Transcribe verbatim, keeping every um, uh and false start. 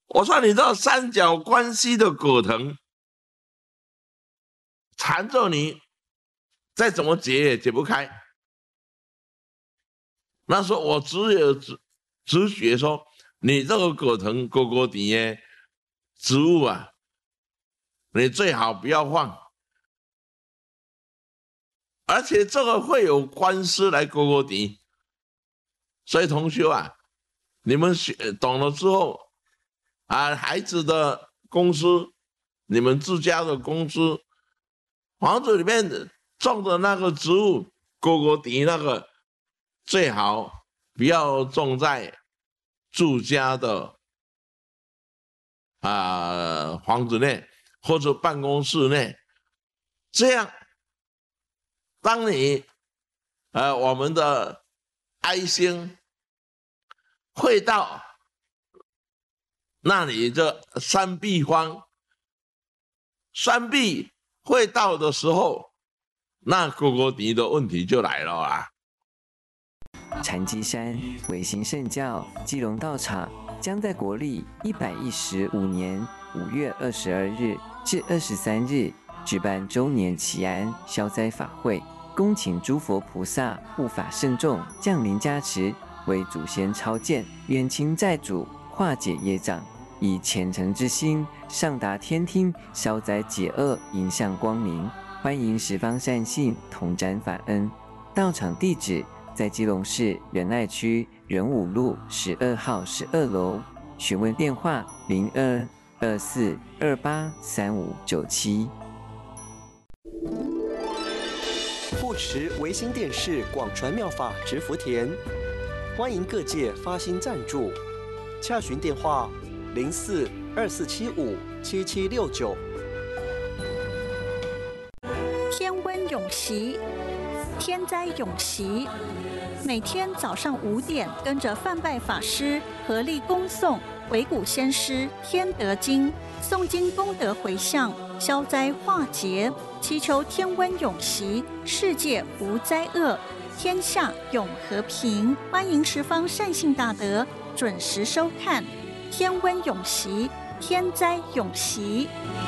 我说你这三角关系的葛藤缠着你，再怎么解也解不开。那时候我只有直直觉说，你这个葛藤哥哥底的植物啊，你最好不要放，而且这个会有官司来勾勾底。所以同学啊，你们学懂了之后啊，孩子的公司，你们自家的公司，房子里面种的那个植物，勾勾底那个，最好不要种在住家的啊、房子内或者办公室内，这样，当你呃我们的哀心会到那里这山壁荒，山壁会到的时候，那哥哥迪的问题就来了啊。 禅机山维新圣教基隆道场将在国历一百一十五年五月二十二日至二十三日举办周年祈安消灾法会，恭请诸佛菩萨护法圣众降临加持，为祖先超荐冤亲债主，化解业障，以虔诚之心上达天听，消灾解厄，迎向光明。欢迎十方善信同沾法恩。道场地址在基隆市仁爱区仁武路十二号十二楼，询问电话零二二四二八三五九七。 护持维新电视广传妙法植福田，欢迎各界发心赞助，洽询电话零四二四七五七七六九。 天温永息，天灾永息。每天早上五点，跟着范拜法师合力恭诵维古先师天德经，诵经功德回向，消灾化劫，祈求天温永息，世界无灾厄，天下永和平。欢迎十方善信大德准时收看《天温永息，天灾永息》。